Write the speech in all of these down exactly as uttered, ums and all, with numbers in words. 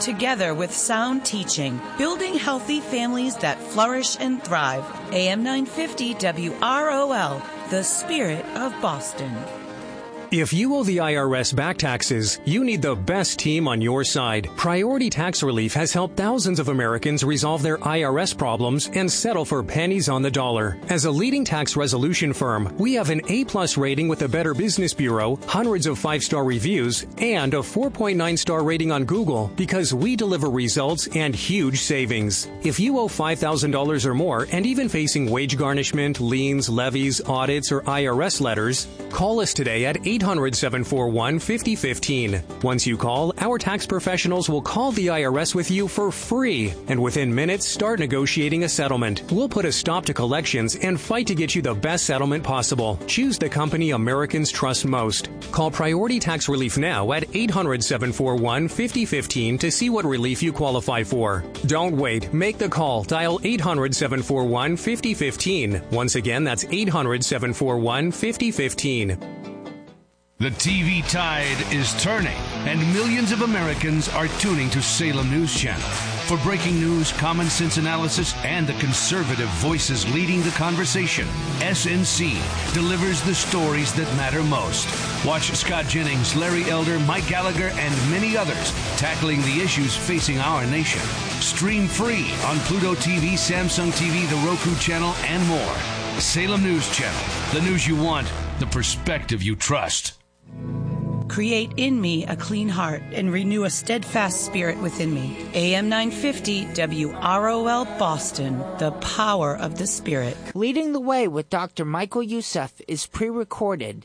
together with sound teaching, building healthy families that flourish and thrive. A M nine fifty W R O L, the spirit of Boston. If you owe the I R S back taxes, you need the best team on your side. Priority Tax Relief has helped thousands of Americans resolve their I R S problems and settle for pennies on the dollar. As a leading tax resolution firm, we have an A-plus rating with the Better Business Bureau, hundreds of five-star reviews, and a four point nine star rating on Google because we deliver results and huge savings. If you owe five thousand dollars or more and even facing wage garnishment, liens, levies, audits, or I R S letters, call us today at eight hundred, seven four one, five oh one five. Once you call, our tax professionals will call the I R S with you for free, and within minutes start negotiating a settlement. We'll put a stop to collections and fight to get you the best settlement possible. Choose the company Americans trust most. Call Priority Tax Relief now at eight hundred, seven four one, five oh one five to see what relief you qualify for. Don't wait. Make the call. Dial eight hundred, seven four one, five oh one five. Once again, that's eight hundred, seven four one, five oh one five. The T V tide is turning, and millions of Americans are tuning to Salem News Channel. For breaking news, common sense analysis, and the conservative voices leading the conversation, S N C delivers the stories that matter most. Watch Scott Jennings, Larry Elder, Mike Gallagher, and many others tackling the issues facing our nation. Stream free on Pluto T V, Samsung T V, the Roku channel, and more. Salem News Channel, the news you want, the perspective you trust. Create in me a clean heart and renew a steadfast spirit within me. A M nine fifty W R O L Boston, the power of the Spirit. Leading the Way with Doctor Michael Youssef is pre-recorded.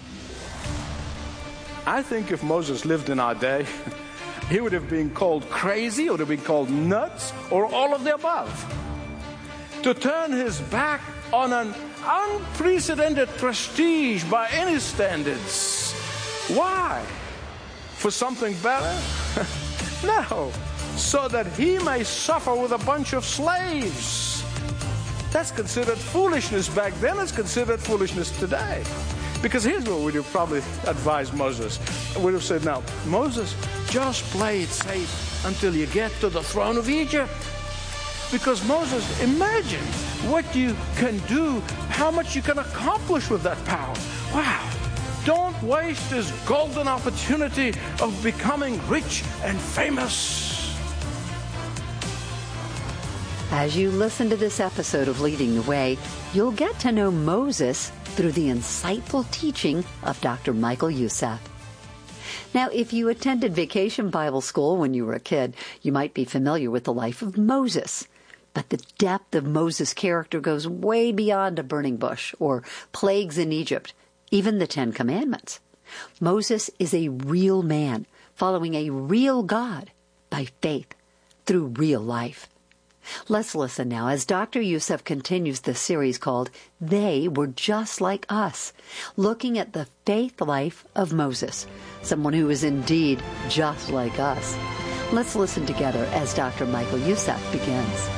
I think if Moses lived in our day, he would have been called crazy, or would have been called nuts, or all of the above. To turn his back on an unprecedented prestige by any standards. Why? For something better? No. So that he may suffer with a bunch of slaves. That's considered foolishness back then. It's considered foolishness today. Because here's what we would have probably advised Moses. We would have said, now, Moses, just play it safe until you get to the throne of Egypt. Because Moses, imagine what you can do, how much you can accomplish with that power. Wow. Don't waste this golden opportunity of becoming rich and famous. As you listen to this episode of Leading the Way, you'll get to know Moses through the insightful teaching of Doctor Michael Youssef. Now, if you attended Vacation Bible School when you were a kid, you might be familiar with the life of Moses. But the depth of Moses' character goes way beyond a burning bush or plagues in Egypt, even the Ten Commandments. Moses is a real man, following a real God by faith through real life. Let's listen now as Doctor Youssef continues the series called They Were Just Like Us, looking at the faith life of Moses, someone who is indeed just like us. Let's listen together as Doctor Michael Youssef begins.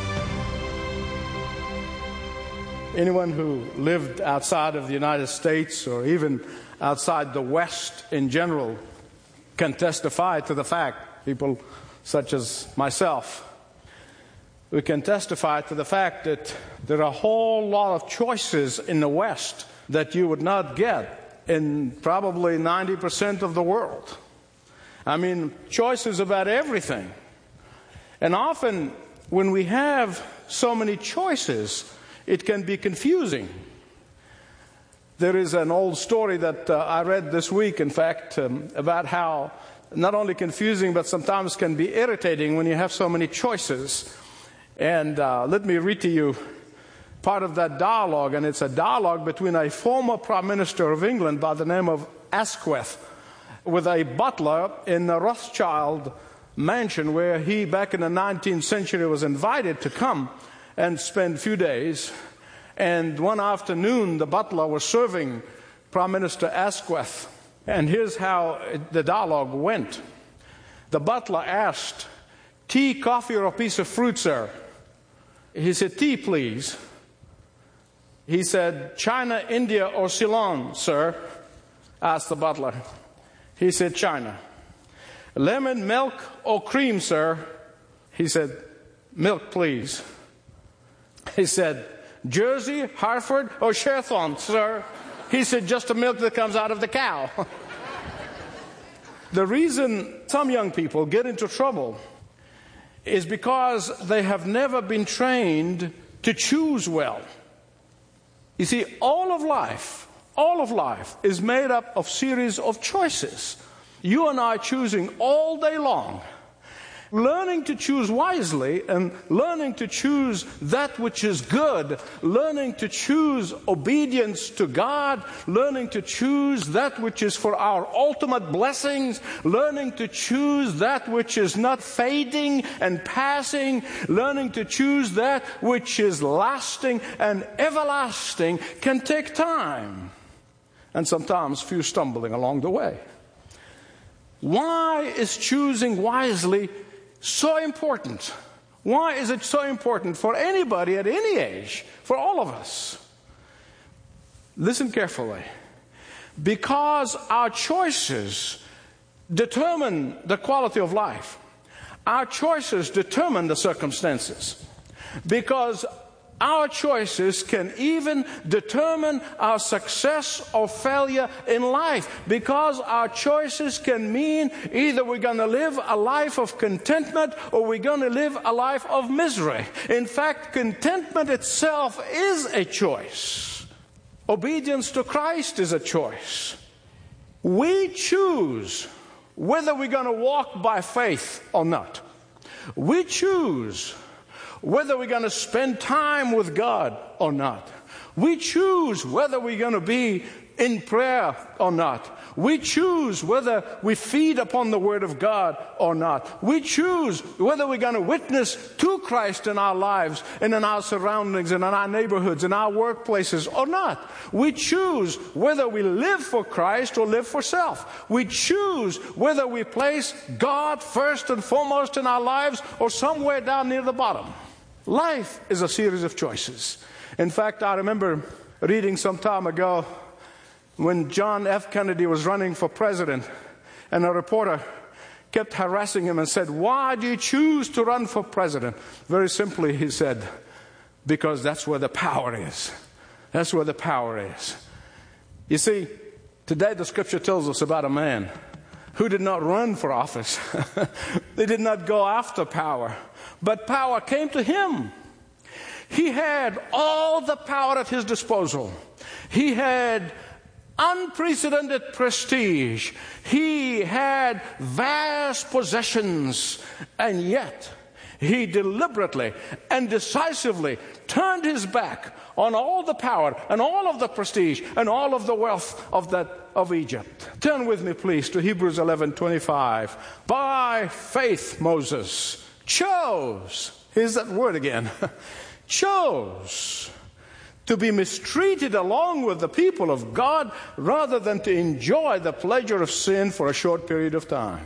Anyone who lived outside of the United States or even outside the West in general can testify to the fact, people such as myself, we can testify to the fact that there are a whole lot of choices in the West that you would not get in probably ninety percent of the world. I mean, choices about everything. And often when we have so many choices, it can be confusing. There is an old story that uh, I read this week, in fact, um, about how not only confusing, but sometimes can be irritating when you have so many choices. And uh, let me read to you part of that dialogue, and it's a dialogue between a former Prime Minister of England by the name of Asquith with a butler in the Rothschild mansion where he, back in the nineteenth century, was invited to come and spend a few days. And one afternoon, the butler was serving Prime Minister Asquith. And here's how the dialogue went. The butler asked, "Tea, coffee, or a piece of fruit, sir?" He said, "Tea, please." He said, "China, India, or Ceylon, sir?" asked the butler. He said, "China." lemon, milk, or cream, sir? He said, milk, please. He said, Jersey, Hartford, or Sheraton, sir? He said, just the milk that comes out of the cow. The reason some young people get into trouble is because they have never been trained to choose well. You see, all of life, all of life is made up of series of choices. You and I choosing all day long. Learning to choose wisely and learning to choose that which is good, learning to choose obedience to God, learning to choose that which is for our ultimate blessings, learning to choose that which is not fading and passing, learning to choose that which is lasting and everlasting can take time, and sometimes few stumbling along the way. Why is choosing wisely so important? Why is it so important for anybody at any age, for all of us? Listen carefully. Because our choices determine the quality of life. Our choices determine the circumstances. Because our choices can even determine our success or failure in life, because our choices can mean either we're going to live a life of contentment or we're going to live a life of misery. In fact, contentment itself is a choice. Obedience to Christ is a choice. We choose whether we're going to walk by faith or not. We choose whether we're going to spend time with God or not. We choose whether we're going to be in prayer or not. We choose whether we feed upon the Word of God or not. We choose whether we're going to witness to Christ in our lives and in our surroundings and in our neighborhoods and our workplaces or not. We choose whether we live for Christ or live for self. We choose whether we place God first and foremost in our lives or somewhere down near the bottom. Life is a series of choices. In fact, I remember reading some time ago when John F. Kennedy was running for president, and a reporter kept harassing him and said, "Why do you choose to run for president?" Very simply, he said, "Because that's where the power is. That's where the power is." You see, today the scripture tells us about a man who did not run for office. They did not go after power, but power came to him. He had all the power at his disposal. He had unprecedented prestige. He had vast possessions, and yet he deliberately and decisively turned his back on all the power and all of the prestige and all of the wealth of that of Egypt. Turn with me, please, to Hebrews eleven twenty-five. By faith, Moses chose. Here's that word again. Chose to be mistreated along with the people of God rather than to enjoy the pleasure of sin for a short period of time.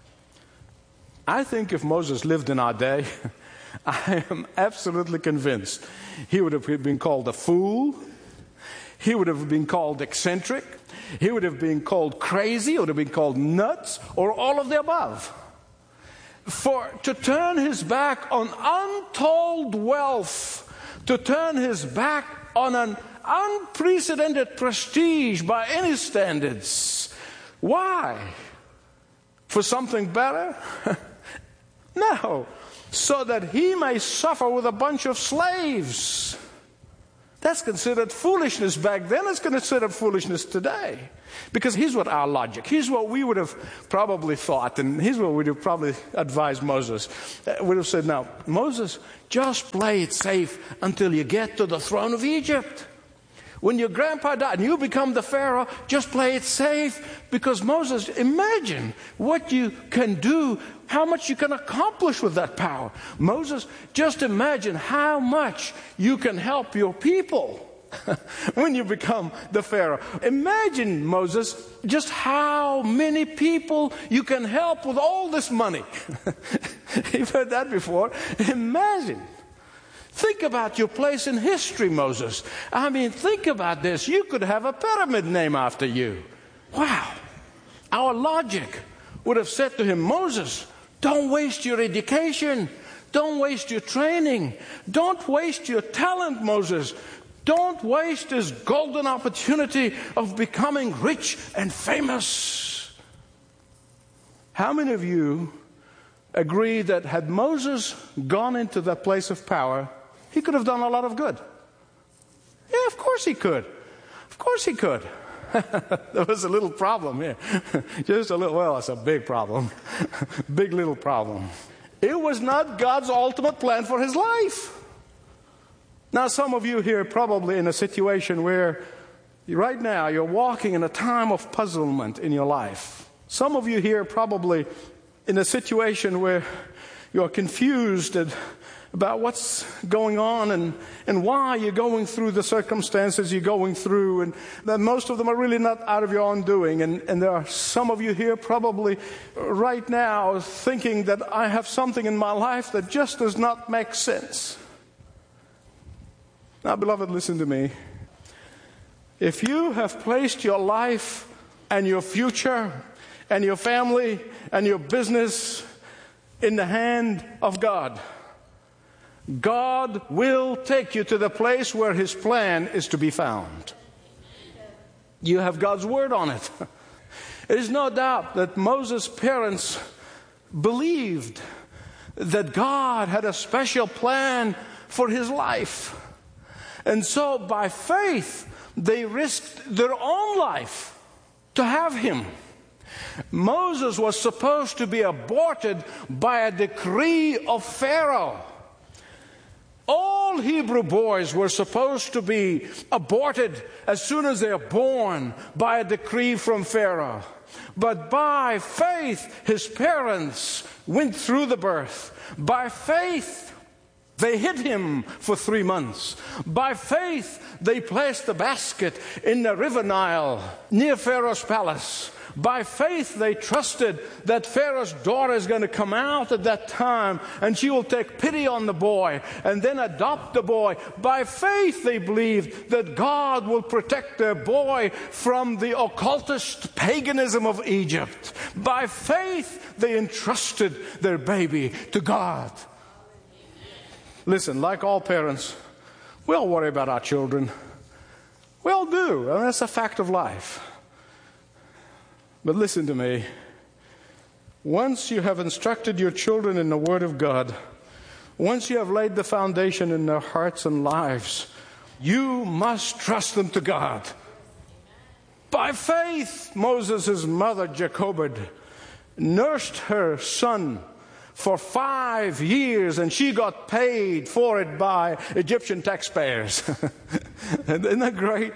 I think if Moses lived in our day, I am absolutely convinced he would have been called a fool. He would have been called eccentric. He would have been called crazy. He would have been called nuts, or all of the above. For to turn his back on untold wealth, to turn his back on an unprecedented prestige by any standards. Why? For something better? No. So that he may suffer with a bunch of slaves. That's considered foolishness back then. It's considered foolishness today. Because here's what our logic, here's what we would have probably thought, and here's what we would have probably advised Moses. We would have said, now, Moses, just play it safe until you get to the throne of Egypt. When your grandpa died and you become the Pharaoh, just play it safe. Because Moses, imagine what you can do, how much you can accomplish with that power. Moses, just imagine how much you can help your people when you become the Pharaoh. Imagine, Moses, just how many people you can help with all this money. You've heard that before. Imagine. Think about your place in history, Moses. I mean, think about this. You could have a pyramid named after you. Wow. Our logic would have said to him, Moses, don't waste your education. Don't waste your training. Don't waste your talent, Moses. Don't waste this golden opportunity of becoming rich and famous. How many of you agree that had Moses gone into that place of power, he could have done a lot of good? Yeah, of course he could. Of course he could. There was a little problem here. Just a little, well, it's a big problem. Big little problem. It was not God's ultimate plan for his life. Now, some of you here are probably in a situation where right now you're walking in a time of puzzlement in your life. Some of you here are probably in a situation where you're confused about what's going on and, and why you're going through the circumstances you're going through, and that most of them are really not out of your own doing. And, and there are some of you here probably right now thinking that I have something in my life that just does not make sense. Now, beloved, listen to me. If you have placed your life and your future and your family and your business in the hand of God, God will take you to the place where his plan is to be found. You have God's word on it. There's no doubt that Moses' parents believed that God had a special plan for his life. And so by faith, they risked their own life to have him. Moses was supposed to be aborted by a decree of Pharaoh. All Hebrew boys were supposed to be aborted as soon as they are born by a decree from Pharaoh. But by faith, his parents went through the birth. By faith, they hid him for three months. By faith, they placed the basket in the river Nile near Pharaoh's palace. By faith, they trusted that Pharaoh's daughter is going to come out at that time and she will take pity on the boy and then adopt the boy. By faith, they believed that God will protect their boy from the occultist paganism of Egypt. By faith, they entrusted their baby to God. Listen, like all parents, we all worry about our children. We all do, and that's a fact of life. But listen to me. Once you have instructed your children in the Word of God, once you have laid the foundation in their hearts and lives, you must trust them to God. By faith, Moses' mother, Jochebed, nursed her son for five years, and she got paid for it by Egyptian taxpayers. Isn't that great?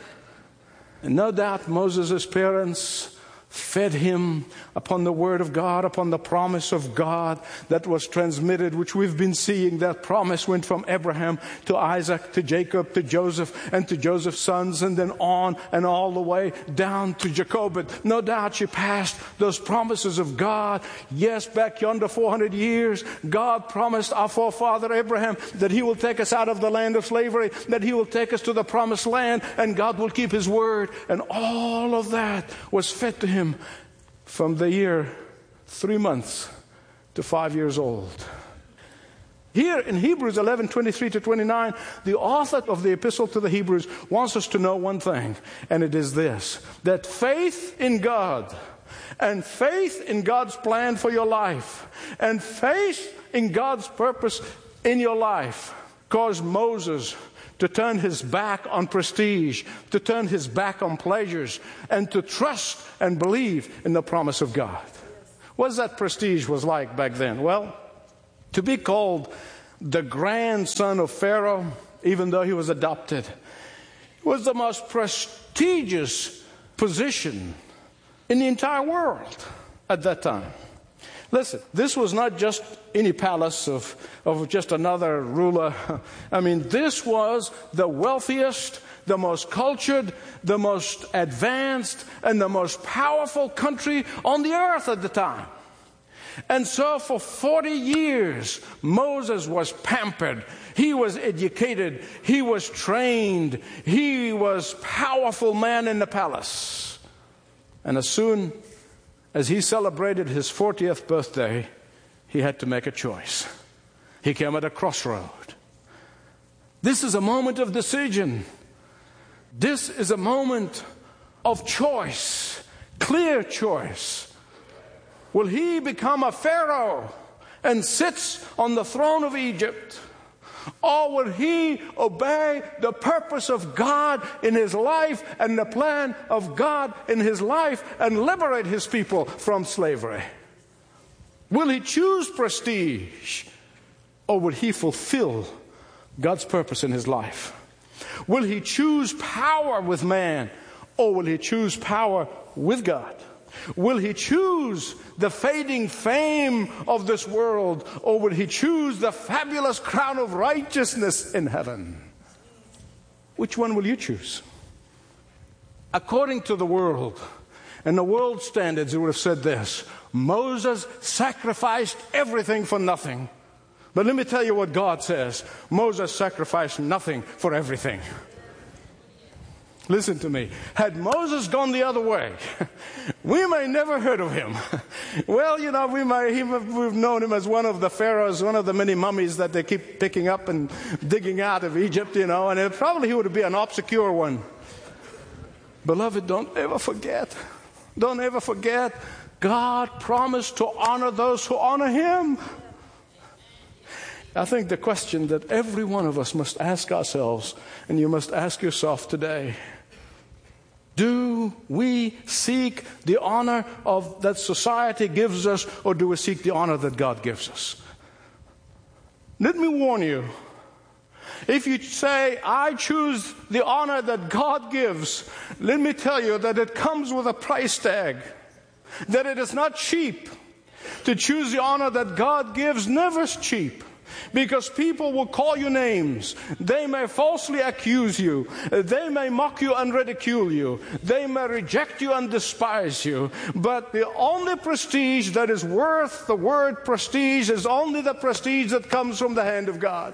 And no doubt Moses' parents fed him upon the Word of God, upon the promise of God that was transmitted, which we've been seeing. That promise went from Abraham to Isaac, to Jacob, to Joseph, and to Joseph's sons, and then on and all the way down to Jochebed. No doubt she passed those promises of God. Yes, back yonder four hundred years, God promised our forefather Abraham that he will take us out of the land of slavery, that he will take us to the promised land, and God will keep his word. And all of that was fed to him from the year three months to five years old. Here in Hebrews eleven, twenty-three to twenty-nine, the author of the epistle to the Hebrews wants us to know one thing, and it is this: that faith in God and faith in God's plan for your life and faith in God's purpose in your life caused Moses to turn his back on prestige, to turn his back on pleasures, and to trust and believe in the promise of God. What does that prestige was like back then? Well, to be called the grandson of Pharaoh, even though he was adopted, was the most prestigious position in the entire world at that time. Listen, this was not just any palace of, of just another ruler. I mean, this was the wealthiest, the most cultured, the most advanced, and the most powerful country on the earth at the time. And so for forty years, Moses was pampered. He was educated. He was trained. He was a powerful man in the palace. And as soon as he celebrated his fortieth birthday, he had to make a choice. He came at a crossroad. This is a moment of decision. This is a moment of choice, clear choice. Will he become a Pharaoh and sits on the throne of Egypt? Or will he obey the purpose of God in his life and the plan of God in his life and liberate his people from slavery? Will he choose prestige, or will he fulfill God's purpose in his life? Will he choose power with man, or will he choose power with God? Will he choose the fading fame of this world, or will he choose the fabulous crown of righteousness in heaven? Which one will you choose? According to the world and the world standards, it would have said this: Moses sacrificed everything for nothing. But let me tell you what God says: Moses sacrificed nothing for everything. Listen to me. Had Moses gone the other way, we may never heard of him. Well, you know, we may, he, we've known him as one of the pharaohs, one of the many mummies that they keep picking up and digging out of Egypt, you know, and it, probably he would be an obscure one. Beloved, don't ever forget. Don't ever forget. God promised to honor those who honor him. I think the question that every one of us must ask ourselves, and you must ask yourself today: do we seek the honor of that society gives us, or do we seek the honor that God gives us? Let me warn you. If you say, I choose the honor that God gives, let me tell you that it comes with a price tag. That it is not cheap. To choose the honor that God gives never is cheap. Because people will call you names. They may falsely accuse you. They may mock you and ridicule you. They may reject you and despise you. But the only prestige that is worth the word prestige is only the prestige that comes from the hand of God.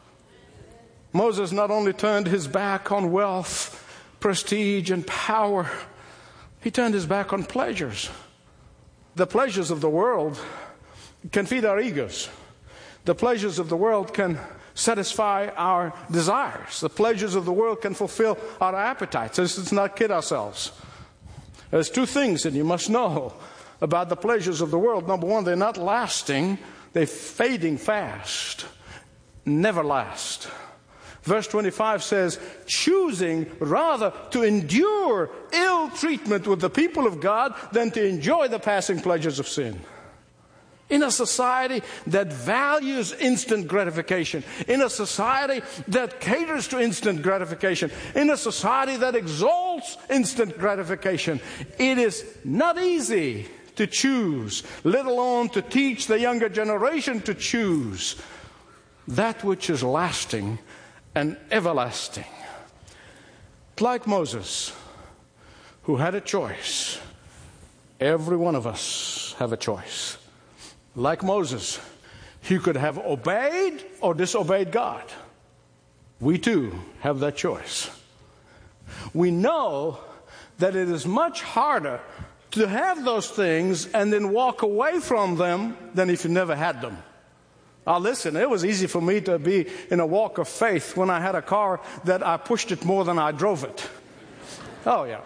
Moses not only turned his back on wealth, prestige, and power, he turned his back on pleasures. The pleasures of the world can feed our egos. The pleasures of the world can satisfy our desires. The pleasures of the world can fulfill our appetites. Let's not kid ourselves. There's two things that you must know about the pleasures of the world. Number one, they're not lasting. They're fading fast. Never last. Verse twenty-five says, choosing rather to endure ill treatment with the people of God than to enjoy the passing pleasures of sin. In a society that values instant gratification, in a society that caters to instant gratification, in a society that exalts instant gratification, it is not easy to choose, let alone to teach the younger generation to choose that which is lasting and everlasting. Like Moses, who had a choice, every one of us have a choice. Like Moses, he could have obeyed or disobeyed God. We too have that choice. We know that it is much harder to have those things and then walk away from them than if you never had them. Now listen, it was easy for me to be in a walk of faith when I had a car that I pushed it more than I drove it. Oh yeah.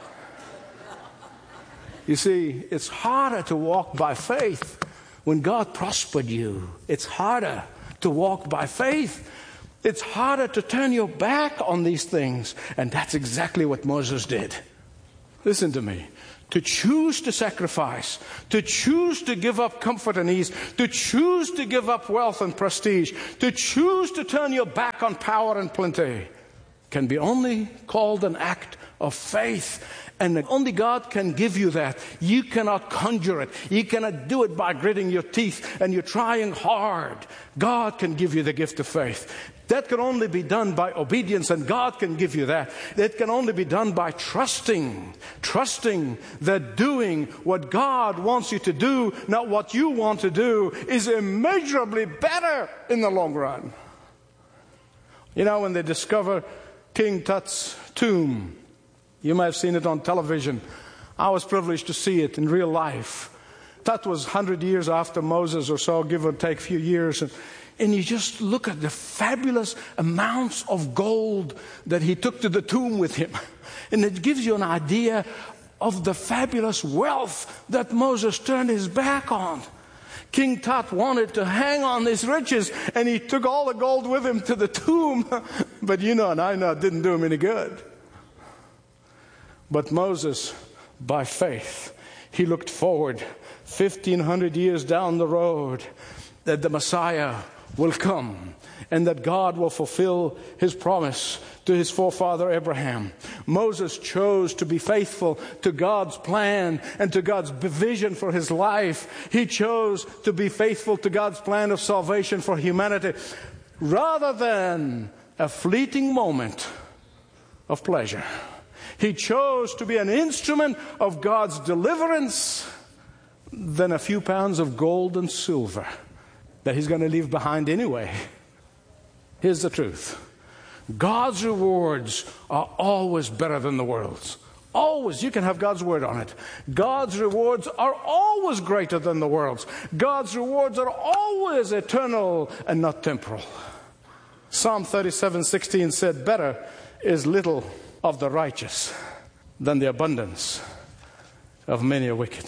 You see, it's harder to walk by faith when God prospered you. It's harder to walk by faith. It's harder to turn your back on these things. And that's exactly what Moses did. Listen to me. To choose to sacrifice, to choose to give up comfort and ease, to choose to give up wealth and prestige, to choose to turn your back on power and plenty, can be only called an act of faith. And only God can give you that. You cannot conjure it. You cannot do it by gritting your teeth and you're trying hard. God can give you the gift of faith. That can only be done by obedience, and God can give you that. It can only be done by trusting. Trusting that doing what God wants you to do, not what you want to do, is immeasurably better in the long run. You know, when they discover King Tut's tomb, you may have seen it on television. I was privileged to see it in real life. That was one hundred years after Moses or so, give or take a few years. And, and you just look at the fabulous amounts of gold that he took to the tomb with him. And it gives you an idea of the fabulous wealth that Moses turned his back on. King Tut wanted to hang on his riches, and he took all the gold with him to the tomb. But you know, and I know it didn't do him any good. But Moses, by faith, he looked forward fifteen hundred years down the road that the Messiah will come and that God will fulfill his promise to his forefather Abraham. Moses chose to be faithful to God's plan and to God's vision for his life. He chose to be faithful to God's plan of salvation for humanity rather than a fleeting moment of pleasure. He chose to be an instrument of God's deliverance than a few pounds of gold and silver that he's going to leave behind anyway. Here's the truth. God's rewards are always better than the world's. Always. You can have God's word on it. God's rewards are always greater than the world's. God's rewards are always eternal and not temporal. Psalm thirty-seven sixteen said, "Better is little of the righteous than the abundance of many a wicked."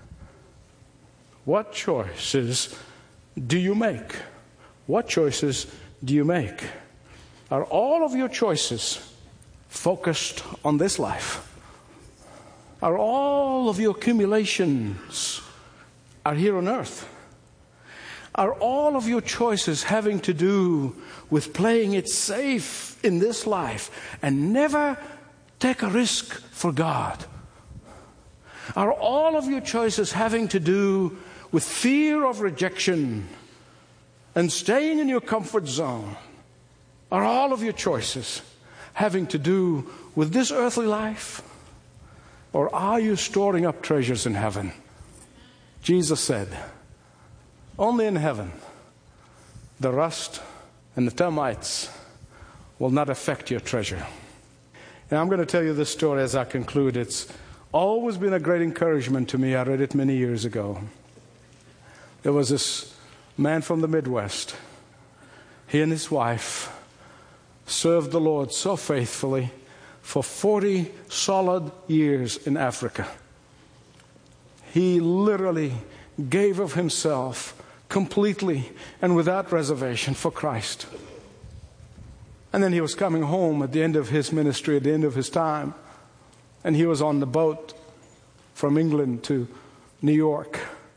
What choices do you make? What choices do you make? Are all of your choices focused on this life? Are all of your accumulations are here on earth? Are all of your choices having to do with playing it safe in this life and never take a risk for God? Are all of your choices having to do with fear of rejection and staying in your comfort zone? Are all of your choices having to do with this earthly life? Or are you storing up treasures in heaven? Jesus said, only in heaven the rust and the termites will not affect your treasure. Now I'm going to tell you this story as I conclude. It's always been a great encouragement to me. I read it many years ago. There was this man from the Midwest. He and his wife served the Lord so faithfully for forty solid years in Africa. He literally gave of himself completely and without reservation for Christ. And then he was coming home at the end of his ministry, at the end of his time, and he was on the boat from England to New York.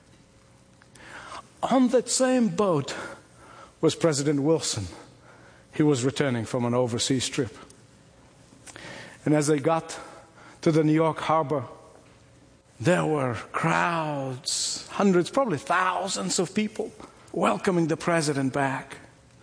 On that same boat was President Wilson. He was returning from an overseas trip. And as they got to the New York harbor, there were crowds, hundreds, probably thousands of people welcoming the president back.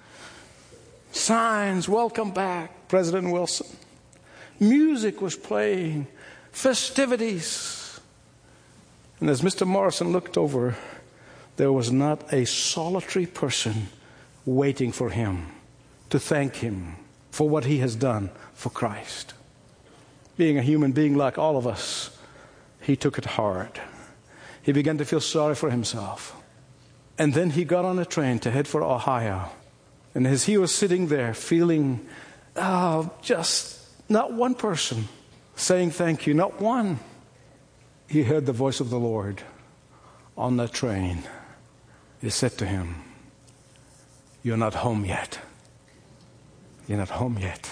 Signs, "Welcome back, President Wilson." Music was playing, festivities. And as Mister Morrison looked over, there was not a solitary person waiting for him to thank him for what he has done for Christ. Being a human being like all of us, he took it hard. He began to feel sorry for himself. And then he got on a train to head for Ohio. And as he was sitting there feeling, oh, just not one person saying thank you, not one, he heard the voice of the Lord on that train. He said to him, "You're not home yet. You're not home yet."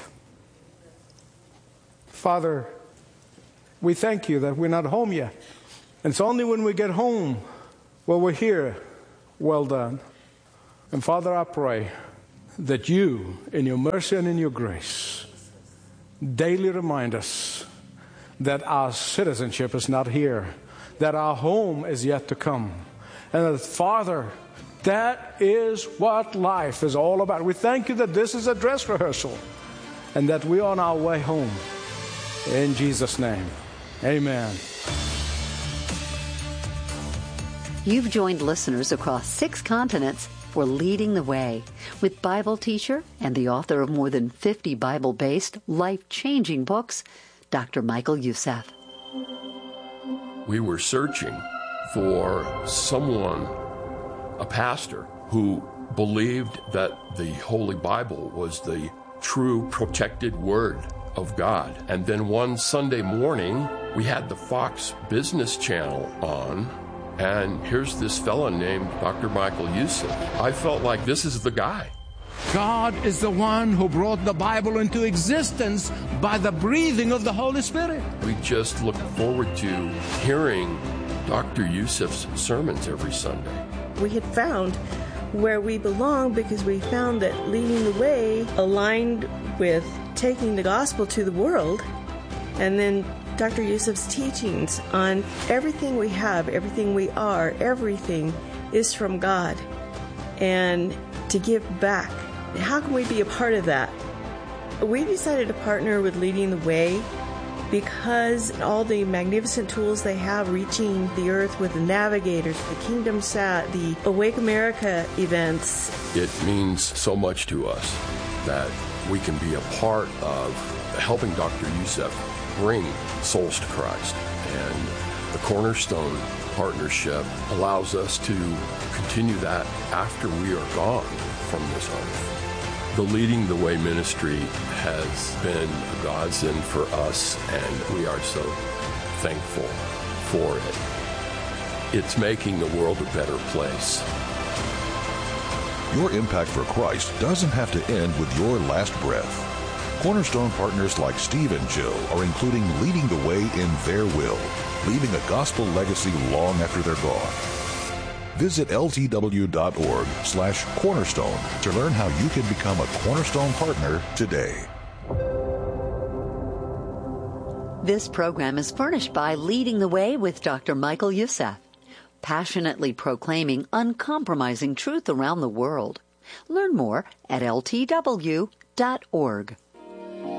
Father, we thank you that we're not home yet. And it's only when we get home where we're here. Well done. And Father, I pray that you, in your mercy and in your grace, daily remind us that our citizenship is not here, that our home is yet to come. And that, Father, that is what life is all about. We thank you that this is a dress rehearsal and that we're on our way home. In Jesus' name, amen. You've joined listeners across six continents for Leading the Way with Bible teacher and the author of more than fifty Bible-based, life-changing books, Doctor Michael Youssef. We were searching, for someone, a pastor, who believed that the Holy Bible was the true protected word of God. And then one Sunday morning, we had the Fox Business Channel on, and here's this fella named Doctor Michael Youssef. I felt like this is the guy. God is the one who brought the Bible into existence by the breathing of the Holy Spirit. We just look forward to hearing Doctor Youssef's sermons every Sunday. We had found where we belong because we found that leading the way aligned with taking the gospel to the world, and then Doctor Youssef's teachings on everything we have, everything we are, everything is from God, and to give back. How can we be a part of that? We decided to partner with Leading the Way because all the magnificent tools they have reaching the earth with the navigators, the Kingdom Sat, the Awake America events. It means so much to us that we can be a part of helping Doctor Youssef bring souls to Christ. And the Cornerstone partnership allows us to continue that after we are gone from this earth. The Leading the Way ministry has been a godsend for us, and we are so thankful for it. It's making the world a better place. Your impact for Christ doesn't have to end with your last breath. Cornerstone partners like Steve and Jill are including Leading the Way in their will, leaving a gospel legacy long after they're gone. Visit ltw.org slash cornerstone to learn how you can become a Cornerstone partner today. This program is furnished by Leading the Way with Doctor Michael Youssef, passionately proclaiming uncompromising truth around the world. Learn more at L T W dot org.